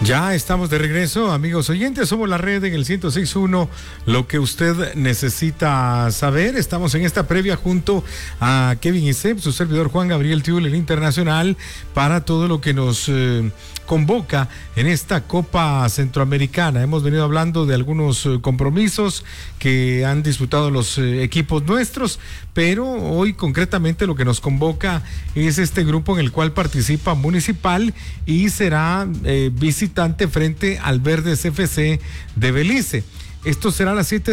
Ya estamos de regreso, amigos oyentes. Somos la red en el 106.1. Lo que usted necesita saber. Estamos en esta previa junto a Kevin Isep, su servidor Juan Gabriel Tiul, el internacional, para todo lo que nos convoca en esta Copa Centroamericana. Hemos venido hablando de algunos compromisos que han disputado los equipos nuestros, pero hoy concretamente lo que nos convoca es este grupo en el cual participa Municipal y será visitante frente al Verdes FC de Belice. Esto será a las 7